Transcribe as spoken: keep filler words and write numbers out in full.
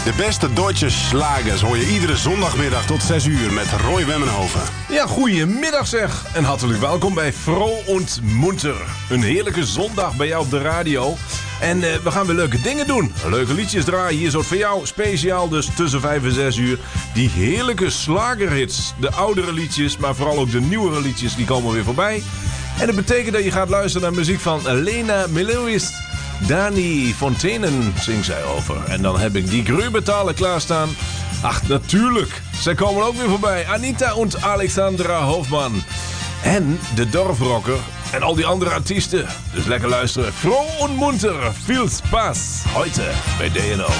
De beste Duitse slagers hoor je iedere zondagmiddag tot zes uur met Roy Wemmenhoven. Ja, goedemiddag zeg. En hartelijk welkom bij Vroom und Munter. Een heerlijke zondag bij jou op de radio. En uh, we gaan weer leuke dingen doen. Leuke liedjes draaien. Hier zo voor jou speciaal dus tussen vijf en zes uur. Die heerlijke slagerhits. De oudere liedjes, maar vooral ook de nieuwere liedjes. Die komen weer voorbij. En dat betekent dat je gaat luisteren naar muziek van Lena Meloist. Dani Fontenen zingt zij over. En dan heb ik die Grubetalen klaarstaan. Ach, natuurlijk. Zij komen ook weer voorbij. Anita en Alexandra Hofman. En de Dorfrocker. En al die andere artiesten. Dus lekker luisteren. Vroom und Munter. Viel Spaß. Heute bij D N O.